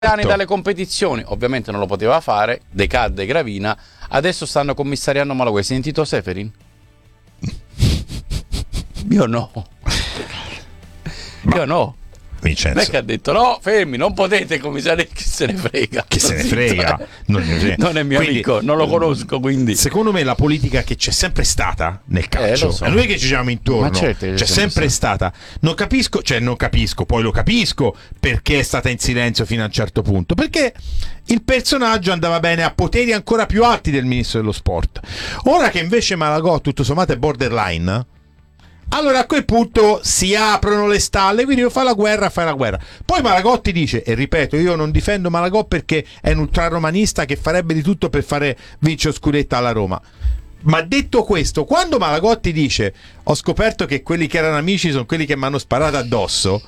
anni dalle competizioni, ovviamente non lo poteva fare, decadde Gravina, adesso stanno commissariando Malaguè. Hai sentito Seferin? Io no. Vincenzo. Lei che ha detto no, fermi, non potete commissariare, chi se ne frega. Che se ne frega. Non è mio amico, non lo conosco, quindi. Secondo me la politica che c'è sempre stata nel calcio, lo so. è noi che ci siamo intorno, certo c'è sempre stata. Non capisco, poi lo capisco perché è stata in silenzio fino a un certo punto, perché il personaggio andava bene a poteri ancora più alti del ministro dello sport. Ora che invece Malagò tutto sommato è borderline, allora a quel punto si aprono le stalle, quindi fai la guerra. Poi Malagotti dice, e ripeto, io non difendo Malagò perché è un ultraromanista che farebbe di tutto per fare vincere scudetto alla Roma. Ma detto questo, quando Malagotti dice ho scoperto che quelli che erano amici sono quelli che mi hanno sparato addosso,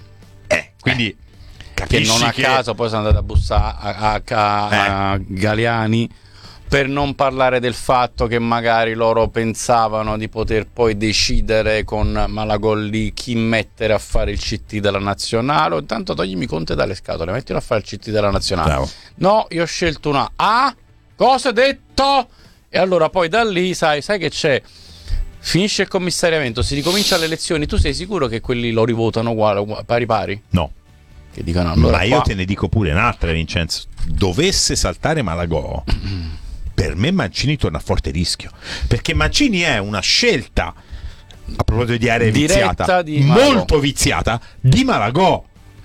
quindi che non a caso poi sono andato a bussare a Galiani, per non parlare del fatto che magari loro pensavano di poter poi decidere con Malagolli chi mettere a fare il CT della nazionale. Intanto toglimi Conte dalle scatole, mettilo a fare il CT della nazionale. Bravo. No, io ho scelto una cosa detto. E allora poi da lì sai che c'è, finisce il commissariamento, si ricomincia le elezioni. Tu sei sicuro che quelli lo rivotano uguale, pari? No. Che dicono allora, ma io te ne dico pure un'altra, Vincenzo. Dovesse saltare Malagò, per me Mancini torna a forte rischio, perché Mancini è una scelta, a proposito di aree viziata, molto viziata, di Malagò.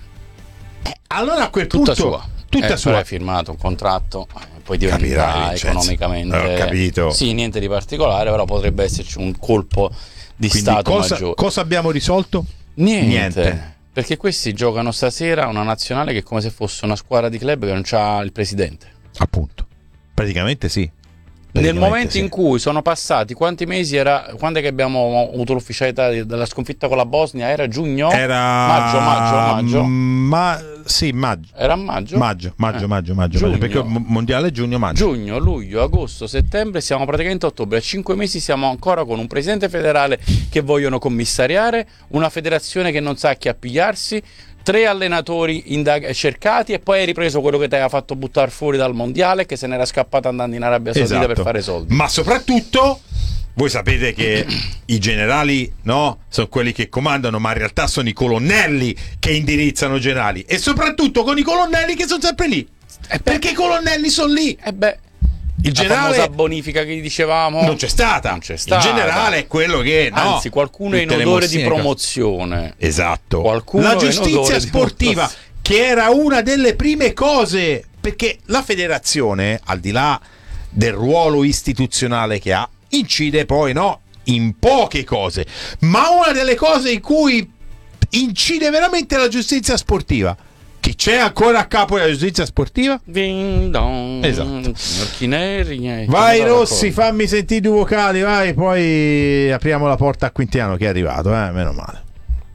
Allora a quel tutta punto tutta sua. Hai firmato un contratto, poi diventerà economicamente, ho capito. Sì, niente di particolare, però potrebbe esserci un colpo di quindi stato maggiore. Cosa abbiamo risolto? Niente. Perché questi giocano stasera una nazionale che è come se fosse una squadra di club che non c'ha il presidente. Appunto. Praticamente sì. Nel momento in cui sono passati quanti mesi quando è che abbiamo avuto l'ufficialità della sconfitta con la Bosnia? Era giugno? Maggio. Maggio. Era maggio? Maggio, perché il mondiale è giugno-maggio. Giugno, luglio, agosto, settembre, siamo praticamente a ottobre. A 5 mesi siamo ancora con un presidente federale che vogliono commissariare, una federazione che non sa chi appigliarsi, 3 allenatori cercati, e poi hai ripreso quello che ti aveva fatto buttare fuori dal mondiale, che se n'era scappato andando in Arabia Saudita per fare soldi. Ma soprattutto voi sapete che i generali sono quelli che comandano, ma in realtà sono i colonnelli che indirizzano i generali, e soprattutto con i colonnelli che sono sempre lì, perché i colonnelli sono lì. Il generale, la famosa bonifica che dicevamo non c'è stata. Il generale è quello che anzi qualcuno è in odore di promozione. Esatto. La giustizia sportiva, che era una delle prime cose, perché la federazione, al di là del ruolo istituzionale che ha, incide poi in poche cose, ma una delle cose in cui incide veramente la giustizia sportiva. Chi c'è ancora a capo della giustizia sportiva? Ding dong. Esatto. Chineri, vai Rossi, fammi sentire 2 vocali, vai, poi apriamo la porta a Quintiano che è arrivato, meno male.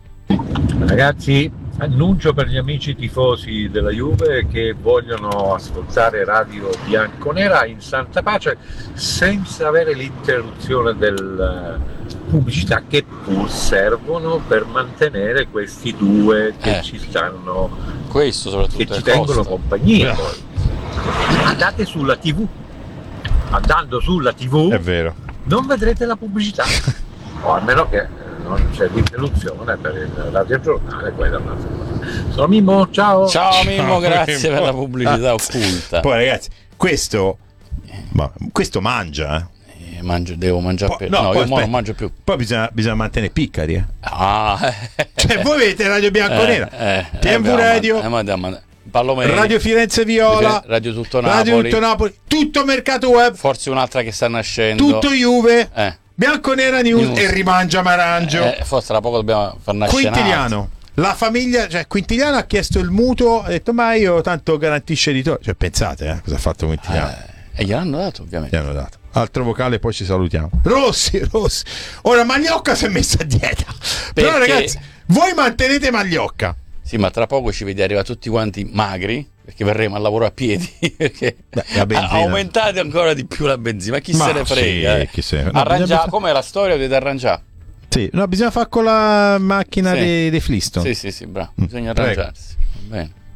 Ragazzi, annuncio per gli amici tifosi della Juve che vogliono ascoltare Radio Bianconera in santa pace senza avere l'interruzione del pubblicità, che pur servono per mantenere questi due che ci stanno, questo soprattutto, che ci tengono compagnia. Poi andate sulla TV, andando sulla TV è vero, non vedrete la pubblicità, o almeno che non c'è l'interruzione per il radiogiornale. Sono Mimmo, ciao Mimmo, grazie per la pubblicità occulta. Poi ragazzi, questo mangia, devo mangiare io non mangio più. Poi bisogna mantenere piccari, cioè voi vedete Radio Bianconera, TMV Radio, Radio Firenze Viola, Radio Tutto Napoli, tutto Mercato Web, forse un'altra che sta nascendo, tutto Juve, Bianconera News e Rimangia Marangio. Forse tra poco dobbiamo far nascere Quintiliano. La famiglia, cioè Quintiliano ha chiesto il mutuo, ha detto ma io tanto garantisce editore, cioè pensate cosa ha fatto Quintiliano, e gliel'hanno dato, ovviamente. Altro vocale, poi ci salutiamo. Rossi. Ora Magliocca si è messa a dieta. Però ragazzi, voi mantenete Magliocca. Sì, ma tra poco ci vedi arrivare tutti quanti magri, perché verremo a lavoro a piedi, perché aumentate ancora di più la benzina. Ma chi se ne frega? Chi se ne... Arrangiare, com'è la storia? Dovete arrangiare. Sì, bisogna fare con la macchina dei Flintstone. Sì, bravo. Bisogna arrangiarsi. Va bene.